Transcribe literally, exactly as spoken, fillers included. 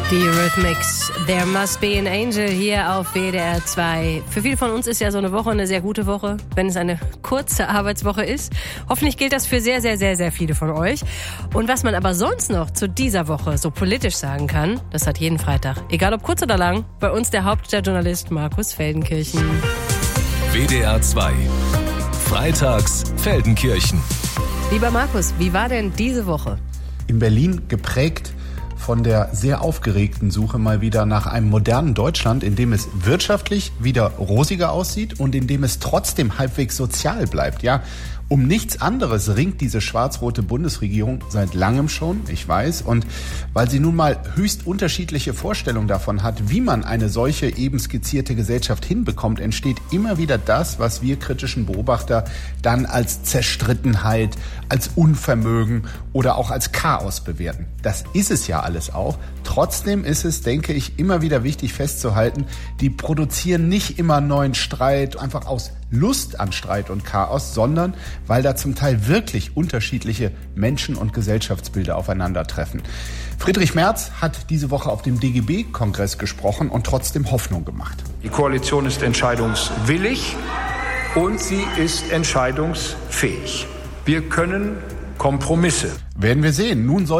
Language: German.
Die Eurythmics, There Must Be an Angel hier auf W D R zwei. Für viele von uns ist ja so eine Woche eine sehr gute Woche, wenn es eine kurze Arbeitswoche ist. Hoffentlich gilt das für sehr, sehr, sehr, sehr viele von euch. Und was man aber sonst noch zu dieser Woche so politisch sagen kann, das hat jeden Freitag, egal ob kurz oder lang, bei uns der Hauptstadtjournalist Markus Feldenkirchen. W D R zwei, Freitags Feldenkirchen. Lieber Markus, wie war denn diese Woche? In Berlin geprägt von der sehr aufgeregten Suche mal wieder nach einem modernen Deutschland, in dem es wirtschaftlich wieder rosiger aussieht und in dem es trotzdem halbwegs sozial bleibt. Ja, um nichts anderes ringt diese schwarz-rote Bundesregierung seit langem schon, ich weiß. Und weil sie nun mal höchst unterschiedliche Vorstellungen davon hat, wie man eine solche eben skizzierte Gesellschaft hinbekommt, entsteht immer wieder das, was wir kritischen Beobachter dann als Zerstrittenheit, als Unvermögen oder auch als Chaos bewerten. Das ist es ja alles auch. Trotzdem ist es, denke ich, immer wieder wichtig festzuhalten, die produzieren nicht immer neuen Streit, einfach aus Lust an Streit und Chaos, sondern weil da zum Teil wirklich unterschiedliche Menschen- und Gesellschaftsbilder aufeinandertreffen. Friedrich Merz hat diese Woche auf dem D G B-Kongress gesprochen und trotzdem Hoffnung gemacht. Die Koalition ist entscheidungswillig und sie ist entscheidungsfähig. Wir können Kompromisse. Werden wir sehen. Nun soll